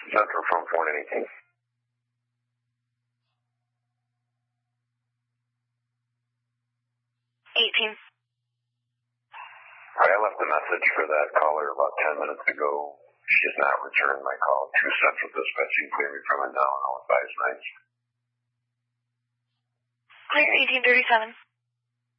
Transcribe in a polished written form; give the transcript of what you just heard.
Central from 418. I left a message for that caller about 10 minutes ago. She has not returned my call to Central Dispatching. Clear me from it now, and I'll advise nights. Clear 1837.